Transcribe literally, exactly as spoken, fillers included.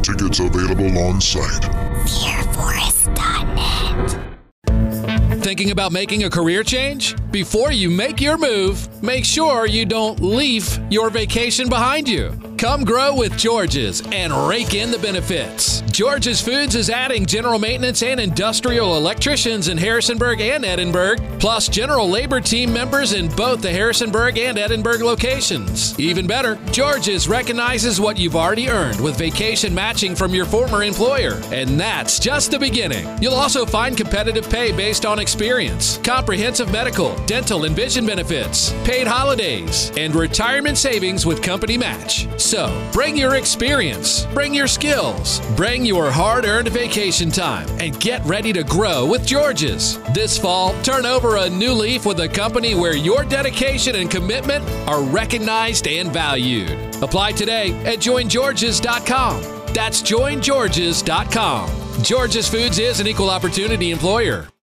Tickets available on site. fear forest dot net. Thinking about making a career change? Before you make your move, make sure you don't leave your vacation behind you. Come grow with George's and rake in the benefits. George's Foods is adding general maintenance and industrial electricians in Harrisonburg and Edinburgh, plus general labor team members in both the Harrisonburg and Edinburgh locations. Even better, George's recognizes what you've already earned with vacation matching from your former employer. And that's just the beginning. You'll also find competitive pay based on experience, comprehensive medical, dental, and vision benefits, paid holidays, and retirement savings with company match. So, bring your experience, bring your skills, bring your hard-earned vacation time, and get ready to grow with George's. This fall, turn over a new leaf with a company where your dedication and commitment are recognized and valued. Apply today at join georges dot com. That's join georges dot com. George's Foods is an equal opportunity employer.